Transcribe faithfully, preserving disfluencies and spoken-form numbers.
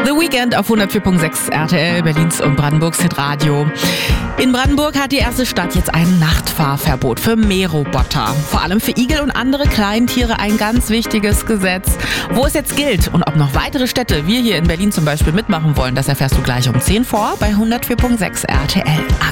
The Weekend auf hundertvier Komma sechs R T L, Berlins und Brandenburgs Hitradio. In Brandenburg hat die erste Stadt jetzt ein Nachtfahrverbot für Mähroboter. Vor allem für Igel und andere Kleintiere ein ganz wichtiges Gesetz. Wo es jetzt gilt und ob noch weitere Städte, wir hier in Berlin zum Beispiel, mitmachen wollen, das erfährst du gleich um zehn vor bei hundertvier Komma sechs R T L.